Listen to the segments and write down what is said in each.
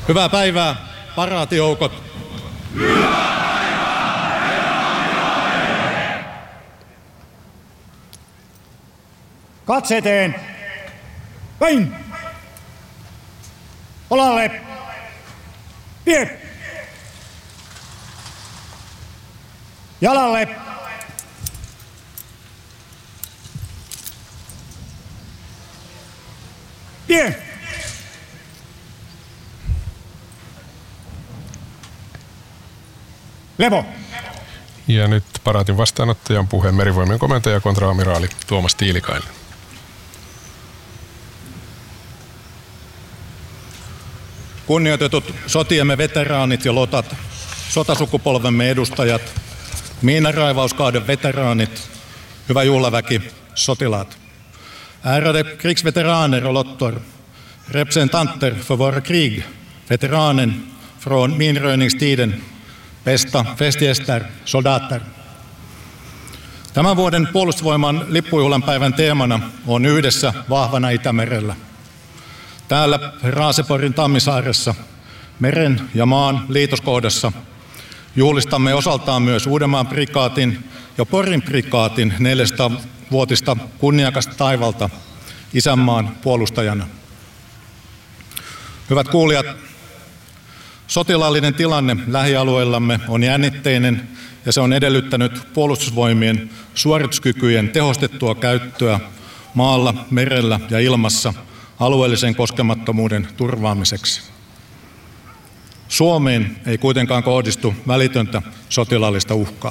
Hyvää päivää, paraatijoukot. Hyvää päivää, veteraanijoukot. Katse eteen. Päin. Olalle. Tie. Jalalle. Tie. Levo. Ja nyt paraatin vastaanottajan puheen Merivoimien komentaja kontra-amiraali Tuomas Tiilikainen. Kunnioitetut sotiemme veteraanit ja lotat, sotasukupolvemme edustajat, miinanraivauskauden veteraanit, hyvä juhlaväki, sotilaat. Ärade krigsveteraner och lottor, representanter för våra krig, veteranen från minröjningstiden, bästa festgäster, soldater. Tämän vuoden puolustusvoiman lippujuhlan päivän teemana on yhdessä vahvana Itämerellä. Täällä Raaseporin Tammisaaressa, meren ja maan liitoskohdassa, juhlistamme osaltaan myös Uudenmaan prikaatin ja Porin prikaatin 400-vuotista kunniakasta taivalta isänmaan puolustajana. Hyvät kuulijat, sotilaallinen tilanne lähialueillamme on jännitteinen ja se on edellyttänyt puolustusvoimien suorituskykyjen tehostettua käyttöä maalla, merellä ja ilmassa alueellisen koskemattomuuden turvaamiseksi. Suomeen ei kuitenkaan kohdistu välitöntä sotilaallista uhkaa.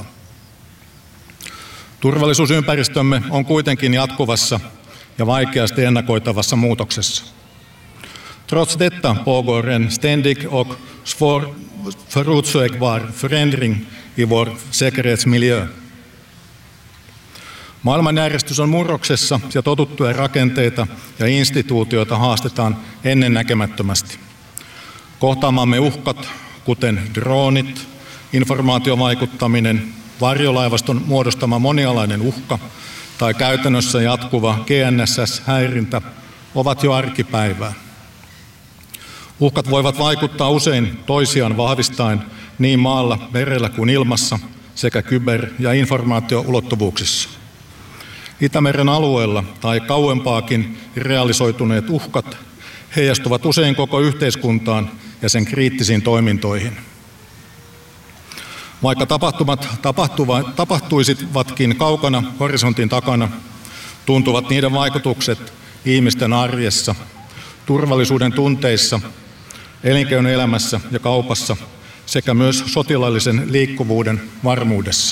Turvallisuusympäristömme on kuitenkin jatkuvassa ja vaikeasti ennakoitavassa muutoksessa. Trots detta pågår en ständig och förutsägbar förändring i vår säkerhetsmiljö. Maailmanjärjestys on murroksessa ja totuttuja rakenteita ja instituutioita haastetaan ennennäkemättömästi. Kohtaamamme uhkat, kuten droonit, informaatiovaikuttaminen, varjolaivaston muodostama monialainen uhka tai käytännössä jatkuva GNSS-häirintä, ovat jo arkipäivää. Uhkat voivat vaikuttaa usein toisiaan vahvistaen niin maalla, merellä kuin ilmassa sekä kyber- ja informaatioulottuvuuksissa. Itämeren alueella tai kauempaakin realisoituneet uhkat heijastuvat usein koko yhteiskuntaan ja sen kriittisiin toimintoihin. Vaikka tapahtumat tapahtuisivatkin kaukana horisontin takana, tuntuvat niiden vaikutukset ihmisten arjessa, turvallisuuden tunteissa, elinkeinoelämässä ja kaupassa sekä myös sotilaallisen liikkuvuuden varmuudessa.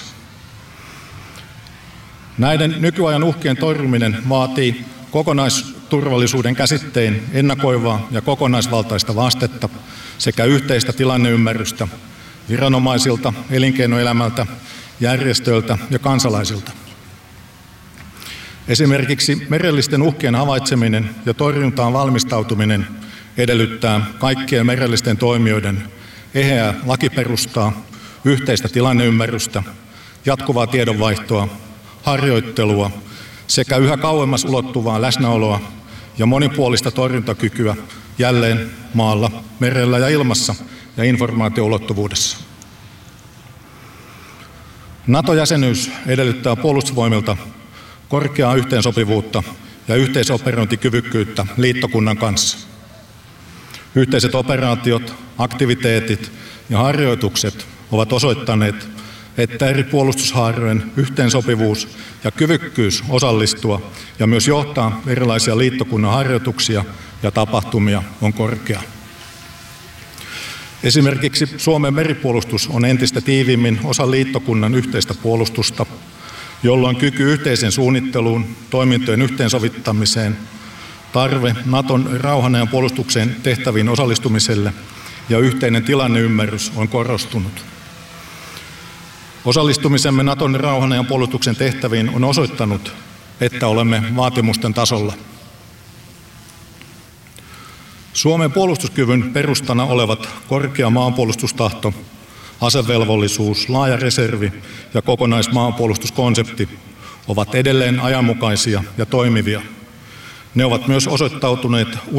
Näiden nykyajan uhkien torjuminen vaatii kokonaisturvallisuuden käsitteen ennakoivaa ja kokonaisvaltaista vastetta sekä yhteistä tilanneymmärrystä viranomaisilta, elinkeinoelämältä, järjestöiltä ja kansalaisilta. Esimerkiksi merellisten uhkien havaitseminen ja torjuntaan valmistautuminen edellyttää kaikkien merellisten toimijoiden eheää lakiperustaa, yhteistä tilanneymmärrystä, jatkuvaa tiedonvaihtoa, harjoittelua sekä yhä kauemmas ulottuvaa läsnäoloa ja monipuolista torjuntakykyä jälleen maalla, merellä ja ilmassa ja informaatioulottuvuudessa. NATO-jäsenyys edellyttää puolustusvoimilta korkeaa yhteensopivuutta ja yhteisoperointikyvykkyyttä liittokunnan kanssa. Yhteiset operaatiot, aktiviteetit ja harjoitukset ovat osoittaneet, että eri puolustushaarojen yhteensopivuus ja kyvykkyys osallistua ja myös johtaa erilaisia liittokunnan harjoituksia ja tapahtumia on korkea. Esimerkiksi Suomen meripuolustus on entistä tiiviimmin osa liittokunnan yhteistä puolustusta, jolloin kyky yhteisen suunnitteluun, toimintojen yhteensovittamiseen, tarve Naton rauhanajan puolustukseen tehtäviin osallistumiselle ja yhteinen tilanneymmärrys on korostunut. Osallistumisemme Naton rauhanajan puolustuksen tehtäviin on osoittanut, että olemme vaatimusten tasolla. Suomen puolustuskyvyn perustana olevat korkea maanpuolustustahto, asevelvollisuus, laaja reservi ja kokonaismaanpuolustuskonsepti ovat edelleen ajanmukaisia ja toimivia. Ne ovat myös osoittautuneet